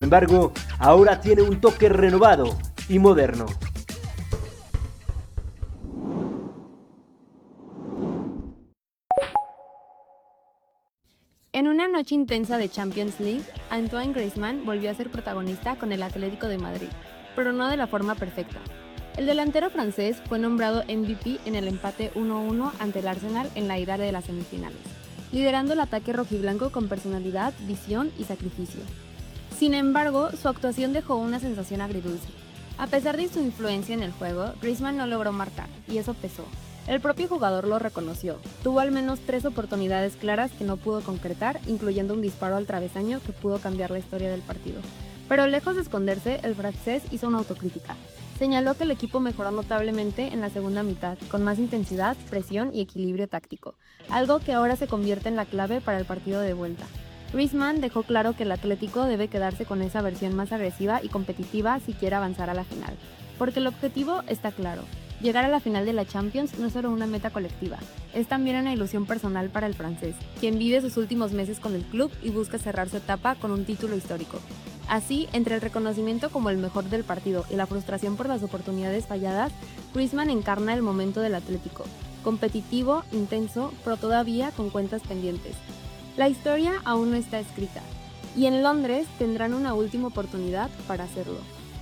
embargo, ahora tiene un toque renovado y moderno. En una noche intensa de Champions League, Antoine Griezmann volvió a ser protagonista con el Atlético de Madrid, pero no de la forma perfecta. El delantero francés fue nombrado MVP en el empate 1-1 ante el Arsenal en la ida de las semifinales, liderando el ataque rojiblanco con personalidad, visión y sacrificio. Sin embargo, su actuación dejó una sensación agridulce. A pesar de su influencia en el juego, Griezmann no logró marcar, y eso pesó. El propio jugador lo reconoció. Tuvo al menos 3 oportunidades claras que no pudo concretar, incluyendo un disparo al travesaño que pudo cambiar la historia del partido. Pero lejos de esconderse, el francés hizo una autocrítica. Señaló que el equipo mejoró notablemente en la segunda mitad, con más intensidad, presión y equilibrio táctico, algo que ahora se convierte en la clave para el partido de vuelta. Griezmann dejó claro que el Atlético debe quedarse con esa versión más agresiva y competitiva si quiere avanzar a la final, porque el objetivo está claro. Llegar a la final de la Champions no es solo una meta colectiva, es también una ilusión personal para el francés, quien vive sus últimos meses con el club y busca cerrar su etapa con un título histórico. Así, entre el reconocimiento como el mejor del partido y la frustración por las oportunidades falladas, Griezmann encarna el momento del Atlético, competitivo, intenso, pero todavía con cuentas pendientes. La historia aún no está escrita, y en Londres tendrán una última oportunidad para hacerlo.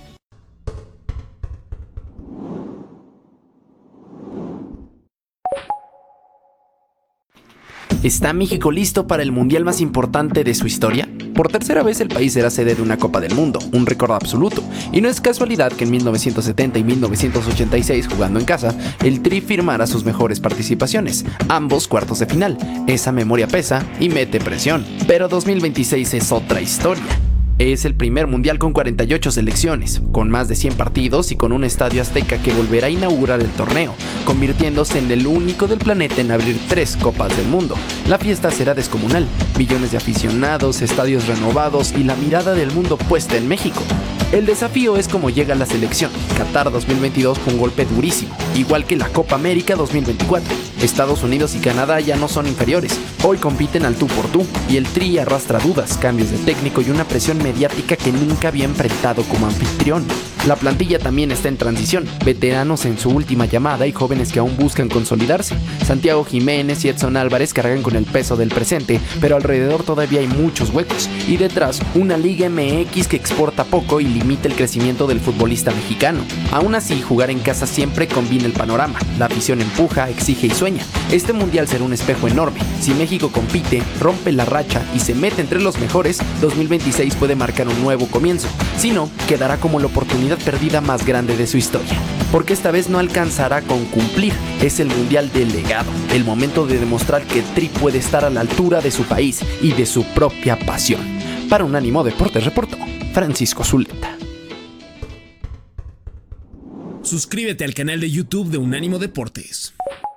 ¿Está México listo para el mundial más importante de su historia? Por tercera vez el país será sede de una Copa del Mundo, un récord absoluto, y no es casualidad que en 1970 y 1986, jugando en casa, el Tri firmara sus mejores participaciones, ambos cuartos de final. Esa memoria pesa y mete presión, pero 2026 es otra historia. Es el primer mundial con 48 selecciones, con más de 100 partidos y con un estadio azteca que volverá a inaugurar el torneo, convirtiéndose en el único del planeta en abrir 3 Copas del Mundo. La fiesta será descomunal, millones de aficionados, estadios renovados y la mirada del mundo puesta en México. El desafío es cómo llega la selección. Qatar 2022 fue un golpe durísimo, igual que la Copa América 2024. Estados Unidos y Canadá ya no son inferiores, hoy compiten al tú por tú, y el Tri arrastra dudas, cambios de técnico y una presión mediática que nunca había enfrentado como anfitrión. La plantilla también está en transición, veteranos en su última llamada y jóvenes que aún buscan consolidarse. Santiago Jiménez y Edson Álvarez cargan con el peso del presente, pero alrededor todavía hay muchos huecos, y detrás una Liga MX que exporta poco y limita el crecimiento del futbolista mexicano. Aún así, jugar en casa siempre combina el panorama, la afición empuja, exige y sueña. Este mundial será un espejo enorme. Si México compite, rompe la racha y se mete entre los mejores, 2026 puede marcar un nuevo comienzo. Si no, quedará como la oportunidad perdida más grande de su historia. Porque esta vez no alcanzará con cumplir. Es el mundial del legado, el momento de demostrar que Tri puede estar a la altura de su país y de su propia pasión. Para Unánimo Deportes reportó Francisco Zuleta. Suscríbete al canal de YouTube de Unánimo Deportes.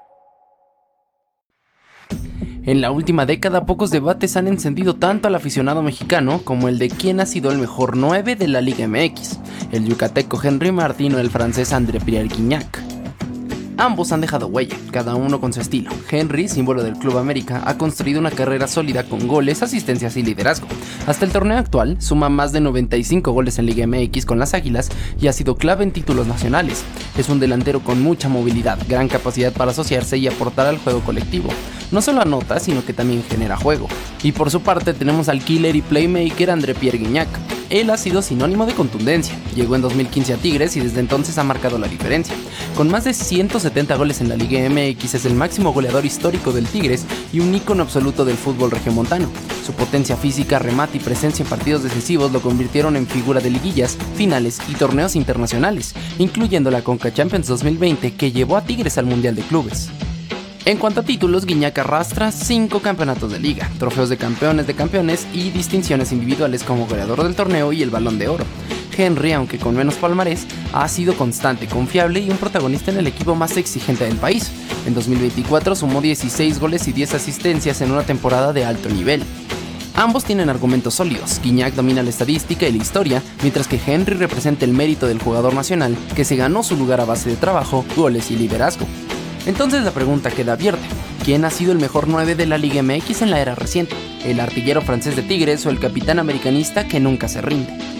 En la última década, pocos debates han encendido tanto al aficionado mexicano como el de quién ha sido el mejor 9 de la Liga MX, el yucateco Henry Martin o el francés André-Pierre Gignac. Ambos han dejado huella, cada uno con su estilo. Henry, símbolo del Club América, ha construido una carrera sólida con goles, asistencias y liderazgo. Hasta el torneo actual, suma más de 95 goles en Liga MX con las Águilas y ha sido clave en títulos nacionales. Es un delantero con mucha movilidad, gran capacidad para asociarse y aportar al juego colectivo. No solo anota, sino que también genera juego. Y por su parte tenemos al killer y playmaker André-Pierre Gignac. Él ha sido sinónimo de contundencia. Llegó en 2015 a Tigres y desde entonces ha marcado la diferencia. Con más de 170 goles en la Liga MX es el máximo goleador histórico del Tigres y un ícono absoluto del fútbol regiomontano. Su potencia física, remate y presencia en partidos decisivos lo convirtieron en figura de liguillas, finales y torneos internacionales, incluyendo la Conca Champions 2020 que llevó a Tigres al Mundial de Clubes. En cuanto a títulos, Gignac arrastra 5 campeonatos de liga, trofeos de campeones y distinciones individuales como goleador del torneo y el Balón de Oro. Henry, aunque con menos palmarés, ha sido constante, confiable y un protagonista en el equipo más exigente del país. En 2024 sumó 16 goles y 10 asistencias en una temporada de alto nivel. Ambos tienen argumentos sólidos. Gignac domina la estadística y la historia, mientras que Henry representa el mérito del jugador nacional que se ganó su lugar a base de trabajo, goles y liderazgo. Entonces la pregunta queda abierta: ¿quién ha sido el mejor 9 de la Liga MX en la era reciente? ¿El artillero francés de Tigres o el capitán americanista que nunca se rinde?